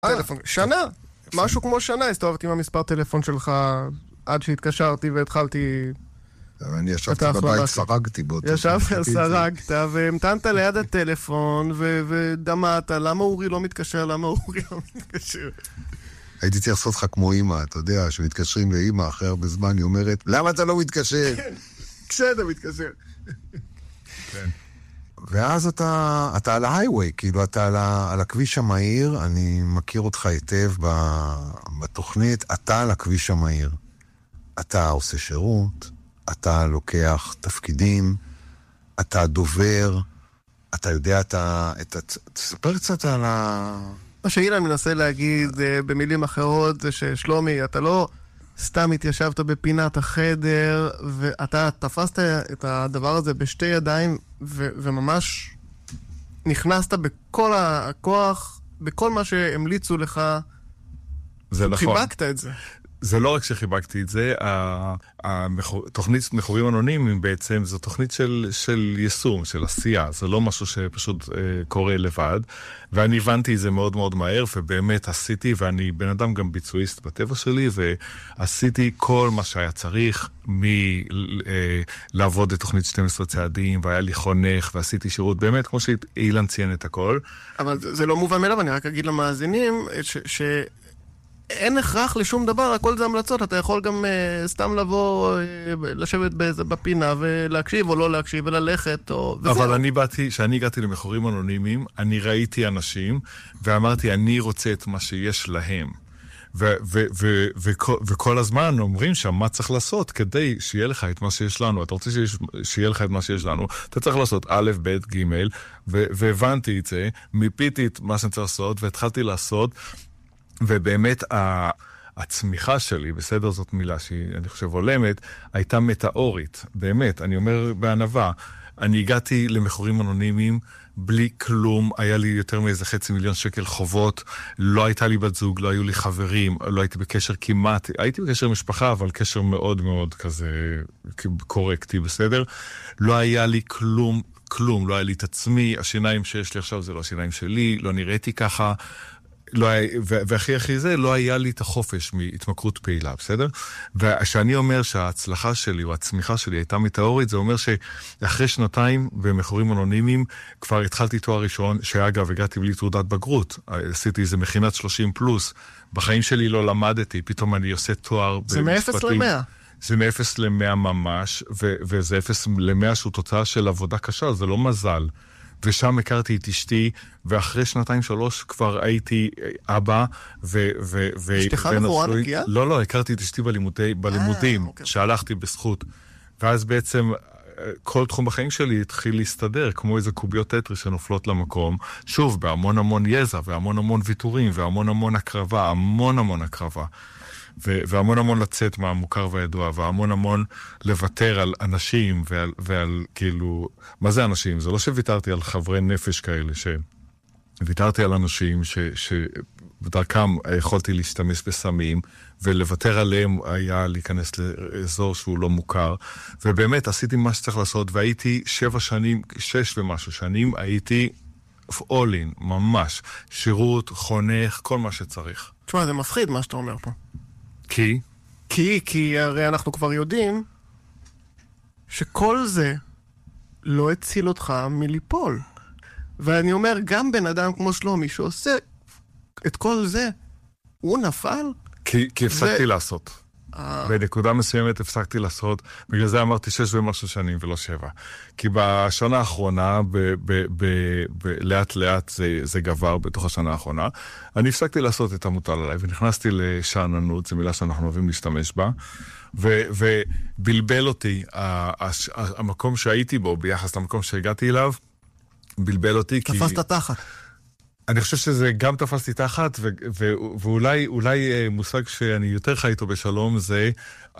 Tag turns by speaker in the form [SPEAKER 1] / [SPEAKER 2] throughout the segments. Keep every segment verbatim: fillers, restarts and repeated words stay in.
[SPEAKER 1] טלפון, שנה, משהו כמו שנה, הסתובבתי עם המספר טלפון שלך עד שהתקשרתי והתחלתי...
[SPEAKER 2] אני ישבתי בבית, סרגתי באותו...
[SPEAKER 1] ישבת, סרגת, והמתנת ליד הטלפון, ודמעת, למה אורי לא מתקשר, למה אורי לא מתקשר?
[SPEAKER 2] הייתי צריך לעשות לך כמו אמא, אתה יודע, שמתקשרים לאמא אחרי הרבה זמן, היא אומרת, למה אתה לא מתקשר?
[SPEAKER 1] כן, כשאתה מתקשר.
[SPEAKER 2] כן. ואז אתה, אתה על ההייווי, כאילו אתה על, ה, על הכביש המהיר, אני מכיר אותך היטב בתוכנית, אתה על הכביש המהיר. אתה עושה שירות, אתה לוקח תפקידים, אתה דובר, אתה יודע, אתה, אתה, תספר קצת על ה...
[SPEAKER 1] מה שאילן מנסה להגיד במילים אחרות זה ששלומי, אתה לא סתם התיישבת בפינת החדר, ואתה תפסת את הדבר הזה בשתי ידיים, ו- וממש נכנסת בכל הכוח, בכל מה שהמליצו לך,
[SPEAKER 3] זה נכון.
[SPEAKER 1] חיבקת את זה.
[SPEAKER 3] זה לא רק שחיבקתי את זה, התוכנית מכורים אנונימיים בעצם, זו תוכנית של, של יישום, של עשייה, זה לא משהו שפשוט אה, קורה לבד, ואני הבנתי את זה מאוד מאוד מהר, ובאמת עשיתי, ואני בן אדם גם ביצועיסט בטבע שלי, ועשיתי כל מה שהיה צריך, מלעבוד את תוכנית שנים עשר צעדים, והיה לי חונך, ועשיתי שירות, באמת, כמו שאילן ציין את הכל.
[SPEAKER 1] אבל זה לא מובן מאליו, אני רק אגיד למאזינים, ש... ש... אין הכרח לשום דבר, הכל זה המלצות, אתה יכול גם uh, סתם לבוא, uh, לשבת באיזה, בפינה ולהקשיב או לא להקשיב וללכת או...
[SPEAKER 3] אבל אני באתי, כשאני הגעתי למכורים אנונימיים, אני ראיתי אנשים ואמרתי, אני רוצה את מה שיש להם. ו- ו- ו- ו- וכל הזמן אומרים שם מה צריך לעשות כדי שיהיה לך את מה שיש לנו. אתה רוצה שיש, שיהיה לך את מה שיש לנו, אתה צריך לעשות א', ב', ג', ו- והבנתי את זה, מיפיתי את מה שאני צריך לעשות והתחלתי לעשות, ובאמת הצמיחה שלי, בסדר זאת מילה שאני חושב עולמת, הייתה מטאורית, באמת, אני אומר בענווה. אני הגעתי למכורים אנונימיים בלי כלום, היה לי יותר מאיזה חצי מיליון שקל חובות, לא הייתה לי בת זוג, לא היו לי חברים, לא הייתי בקשר כמעט, הייתי בקשר משפחה, אבל קשר מאוד מאוד כזה קורקטי, בסדר? לא היה לי כלום, כלום, לא היה לי את עצמי, השיניים שיש לי עכשיו זה לא השיניים שלי, לא נראיתי ככה, לא היה, והכי הכי זה, לא היה לי את החופש מהתמכרות פעילה, בסדר? וכשאני אומר שההצלחה שלי או הצמיחה שלי הייתה מטאורית, זה אומר שאחרי שנתיים במכורים אנונימיים, כבר התחלתי תואר ראשון, שאגב, הגעתי בלי תעודת בגרות, עשיתי איזה מכינת שלושים פלוס, בחיים שלי לא למדתי, פתאום אני עושה תואר
[SPEAKER 1] זה מאפס למאה.
[SPEAKER 3] זה מאפס למאה ממש, ו- וזה אפס למאה שהוא תוצאה של עבודה קשה, זה לא מזל. ושם הכרתי את אשתי, ואחרי שנתיים שלוש כבר הייתי אבא, ו... ו, ו
[SPEAKER 1] אשתך בחורה נקייה?
[SPEAKER 3] לא, לא, הכרתי את אשתי בלימודי, בלימודים,
[SPEAKER 1] אוקיי.
[SPEAKER 3] שהלכתי בזכות. ואז בעצם כל תחום בחיים שלי התחיל להסתדר, כמו איזה קוביות טטרי שנופלות למקום, שוב, בהמון המון יזע, והמון המון ויתורים, והמון המון הקרבה, המון המון הקרבה. והמון המון לצאת מהמוכר והידוע, והמון המון לוותר על אנשים ועל, ועל כאילו, מה זה אנשים? זה לא שוויתרתי על חברי נפש כאלה, שוויתרתי על אנשים ש, שבדרכם יכולתי להשתמש בסמים, ולוותר עליהם היה להיכנס לאזור שהוא לא מוכר, ובאמת עשיתי מה שצריך לעשות, והייתי שבע שנים, שש ומשהו שנים, הייתי all in, ממש, שירות, חונך, כל מה שצריך.
[SPEAKER 1] תשמע, זה מפחיד מה שאתה אומר פה.
[SPEAKER 3] כי?
[SPEAKER 1] כי, כי הרי אנחנו כבר יודעים שכל זה לא הציל אותך מליפול. ואני אומר, גם בן אדם כמו שלומי שעושה את כל זה, הוא נפל?
[SPEAKER 3] כי, כי הפסקתי
[SPEAKER 1] ו... לעשות.
[SPEAKER 3] בנקודה מסוימת הפסקתי לעשות, בגלל זה אמרתי שש ומשהו שנים ולא שבע. כי בשנה האחרונה, ב, ב, ב, ב, לאט לאט זה, זה גבר בתוך השנה האחרונה, אני הפסקתי לעשות את המוטל עליי, ונכנסתי לשעננות, זו מילה שאנחנו אוהבים להשתמש בה, ו, ובלבל אותי, המקום שהייתי בו ביחס למקום שהגעתי אליו, בלבל אותי כי...
[SPEAKER 1] תפסת תחת.
[SPEAKER 3] אני חושב שזה גם תפסתי תחת, ו- ו- ואולי אולי מושג שאני יותר חי איתו בשלום, זה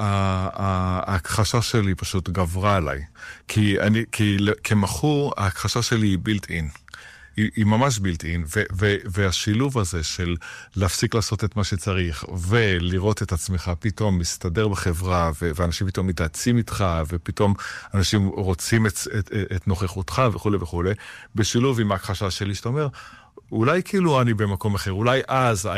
[SPEAKER 3] ההכחשה שלי פשוט גברה עליי. כי, אני, כי כמחור, ההכחשה שלי היא built in. היא, היא ממש built in, ו- ו- והשילוב הזה של להפסיק לעשות את מה שצריך, ולראות את עצמך פתאום מסתדר בחברה, ו- ואנשים פתאום מתעצים איתך, ופתאום אנשים רוצים את, את, את נוכחותך וכו' וכו', בשילוב עם ההכחשה שלי, שאתה אומר, אולי כאילו אני במקום אחר, אולי אז